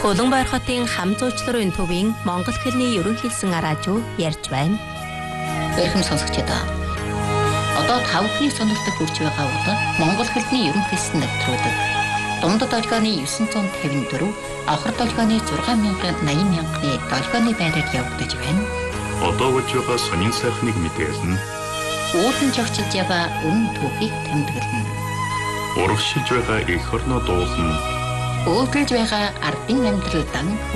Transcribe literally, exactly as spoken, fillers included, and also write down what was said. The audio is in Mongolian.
Улаанбаяр хотын хам зуучларын төвийн монгол хэлний ерөнхийлсэн араажуу ярьж байна. Эрхэм сонсогчдоо. Одоо тавхны сонирхолтой хүрч байгаа бол монгол хэлний ерөнхийлсэн нэвтрүүлэг. Дундад долгионы дев'ять п'ятдесят четыре, авхар долгионы шесть мянган восемьдесят мянганы долгионы байраар явагдаж байна. Одоо болж байгаа сонин сайхныг мэдээлнэ. Уулын жагчиж яваа өмнө түүхийг тэмдэглэнэ. Урагшилж байгаа эх орноо дуулна. Өөдөлж байгаа ардын амьдрал дан